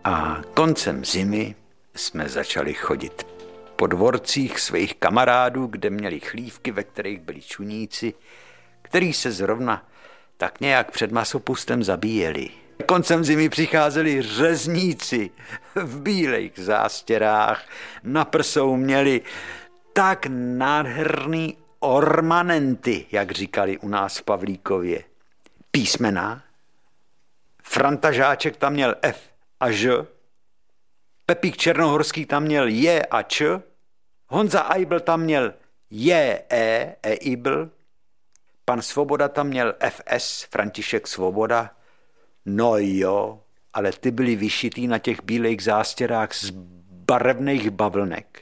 A koncem zimy jsme začali chodit po dvorcích svých kamarádů, kde měli chlívky, ve kterých byli čuníci, který se zrovna tak nějak před masopustem zabíjeli. Koncem zimy přicházeli řezníci v bílejch zástěrách, na prsou měli tak nádherný ornamenty, jak říkali u nás v Pavlíkově. Písmena. Franta Žáček tam měl F a Ž, Pepík Černohorský tam měl J a Č, Honza Eibl tam měl J, E, Eibl, pan Svoboda tam měl FS, František Svoboda. No jo, ale ty byly vyšitý na těch bílejch zástěrách z barevných bavlnek.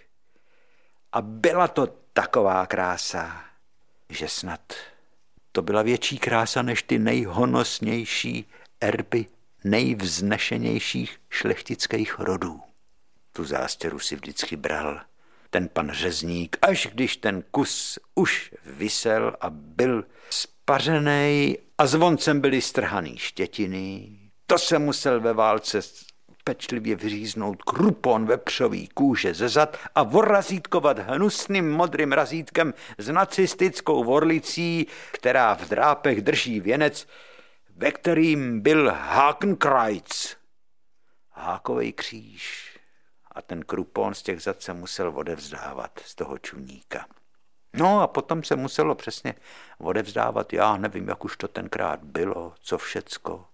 A byla to taková krása, že snad to byla větší krása než ty nejhonosnější erby nejvznešenějších šlechtických rodů. Tu zástěru si vždycky bral ten pan řezník, až když ten kus už visel a byl spařenej a zvoncem byly strhaný štětiny. To se musel ve válce pečlivě vyříznout krupon vepřový kůže ze zad a vorazítkovat hnusným modrým razítkem s nacistickou vorlicí, která v drápech drží věnec, ve kterým byl Hakenkreuz, hákovej kříž. A ten krupon z těch zad se musel odevzdávat z toho čuníka. No a potom se muselo přesně odevzdávat, já nevím, jak už to tenkrát bylo, co všecko.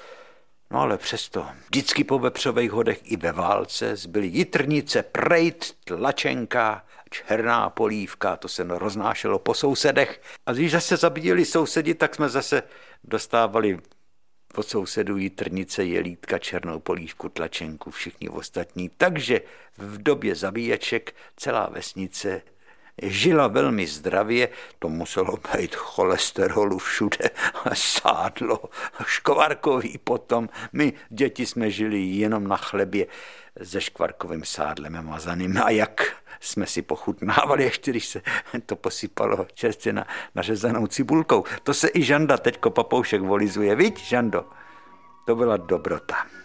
No ale přesto, vždycky po vepřových hodech i ve válce zbyly jitrnice, prejt, tlačenka, černá polívka, to se roznášelo po sousedech. A když zase zabíjeli sousedi, tak jsme zase dostávali od sousedů jitrnice, jelítka, černou polívku, tlačenku, všichni ostatní. Takže v době zabíječek celá vesnice žila velmi zdravě, to muselo být cholesterolu všude, sádlo, škvarkový potom. My děti jsme žili jenom na chlebě se škvarkovým sádlem mazaným a jak jsme si pochutnávali, ještě když se to posypalo čerstvě nařezanou cibulkou. To se i Žanda teďko papoušek volizuje, viď, Žando? To byla dobrota.